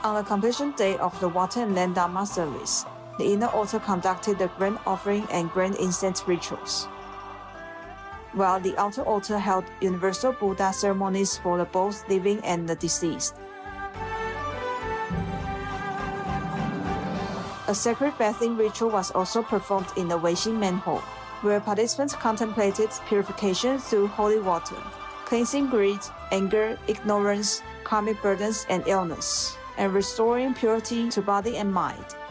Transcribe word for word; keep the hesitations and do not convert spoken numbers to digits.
On the completion day of the Water and Land Dharma service, the inner altar conducted the grand offering and grand incense rituals, while the outer altar held universal Buddha ceremonies for the both living and the deceased. A sacred bathing ritual was also performed in the Weixing manhole, where participants contemplated purification through holy water, cleansing greed, anger, ignorance, karmic burdens, and illness, and restoring purity to body and mind.